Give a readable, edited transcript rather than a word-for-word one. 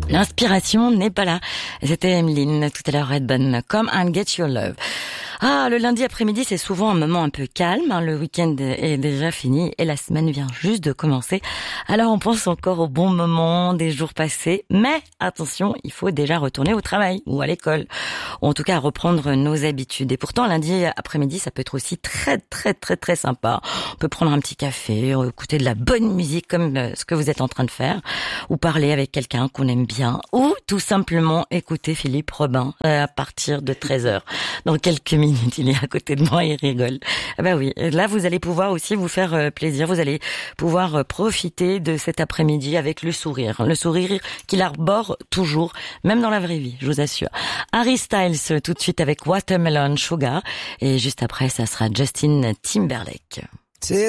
L'inspiration n'est pas là. C'était Emeline, tout à l'heure, Redbone, Come and Get Your Love. Le lundi après-midi, c'est souvent un moment un peu calme. Le week-end est déjà fini et la semaine vient juste de commencer. Alors on pense encore au bon moment des jours passés. Mais attention, il faut déjà retourner au travail ou à l'école. Ou en tout cas reprendre nos habitudes. Et pourtant, lundi après-midi, ça peut être aussi très, très, très, très sympa. On peut prendre un petit café, écouter de la bonne musique comme ce que vous êtes en train de faire. Ou parler avec quelqu'un qu'on aime bien. Ou tout simplement écouter Philippe Robin à partir de 13h. Dans quelques minutes. Il est à côté de moi, il rigole. Oui, là vous allez pouvoir aussi vous faire plaisir, vous allez pouvoir profiter de cet après-midi avec le sourire qu'il arbore toujours, même dans la vraie vie, je vous assure. Harry Styles tout de suite avec Watermelon Sugar et juste après ça sera Justin Timberlake.